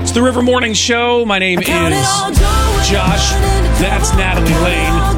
It's the River Morning Show. My name is Josh. That's Natalie Lane.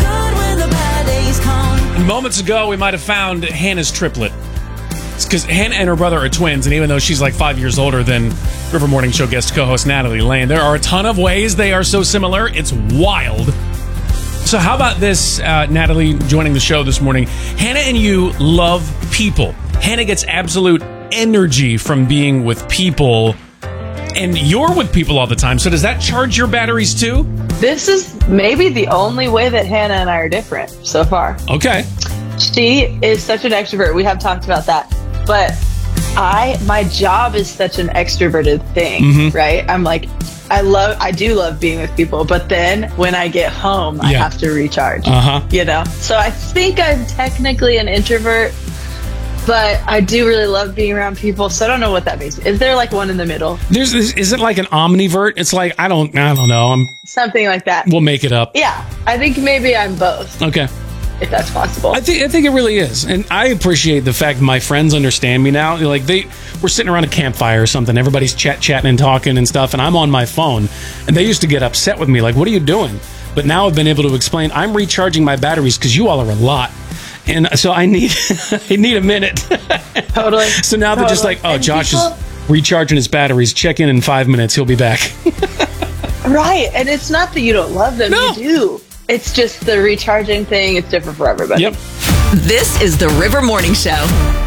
And moments ago, we might have found Hannah's triplet. It's because Hannah and her brother are twins, and even though she's like 5 years older than River Morning Show guest co-host Natalie Lane, there are a ton of ways they are so similar. It's wild. So how about this, Natalie joining the show this morning? Hannah and you love people. Hannah gets absolute energy from being with people, and you're with people all the time. So does that charge your batteries too? This is maybe the only way that Hannah and I are different so far. Okay. She is such an extrovert. We have talked about that. But my job is such an extroverted thing, right? I'm like, I do love being with people, but then when I get home, I have to recharge, you know? So I think I'm technically an introvert, but I do really love being around people. So I don't know what that means. Is there like one in the middle? Is it like an omnivert? It's like, I don't know. Something like that. We'll make it up. Yeah. I think maybe I'm both. Okay. If that's possible. I think it really is. And I appreciate the fact that my friends understand me now. Like we're sitting around a campfire or something. Everybody's chatting and talking and stuff. And I'm on my phone. And they used to get upset with me. Like, what are you doing? But now I've been able to explain, I'm recharging my batteries because you all are a lot. And so I need a minute. Totally. So now they're just like, oh, and Josh is recharging his batteries. Check in 5 minutes. He'll be back. Right. And it's not that you don't love them. No. You do. It's just the recharging thing. It's different for everybody. Yep. This is the River Morning Show.